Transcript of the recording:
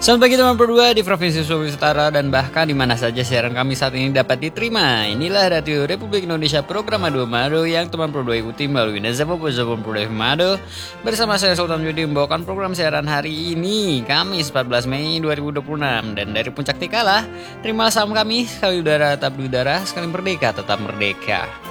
Selamat pagi teman berdua di Provinsi Sulawesi Utara dan bahkan di mana saja siaran kami saat ini dapat diterima. Inilah Radio Republik Indonesia program Adu Mado yang teman berdua ikuti melalui Nazabo Mado bersama saya Sultan Yudi membawakan program siaran hari ini Kamis 14 Mei 2026 dan dari Puncak Tikalah terimalah salam kami sekali udara tetap di udara sekali merdeka tetap merdeka.